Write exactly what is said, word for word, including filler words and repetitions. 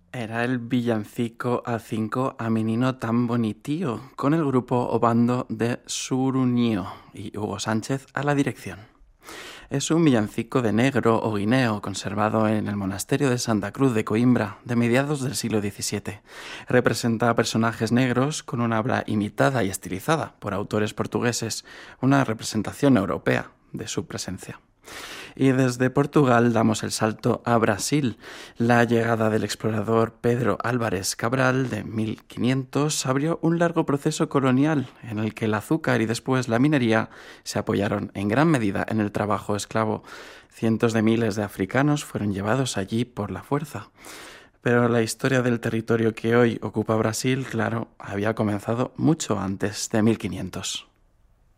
Era el villancico a cinco a Menino tan bonitío, con el grupo o bando de Suruñío y Hugo Sánchez a la dirección. Es un villancico de negro o guineo conservado en el monasterio de Santa Cruz de Coimbra de mediados del siglo diecisiete. Representa a personajes negros con una habla imitada y estilizada por autores portugueses, una representación europea de su presencia. Y desde Portugal damos el salto a Brasil. La llegada del explorador Pedro Álvares Cabral de mil quinientos abrió un largo proceso colonial en el que el azúcar y después la minería se apoyaron en gran medida en el trabajo esclavo. Cientos de miles de africanos fueron llevados allí por la fuerza. Pero la historia del territorio que hoy ocupa Brasil, claro, había comenzado mucho antes de mil quinientos.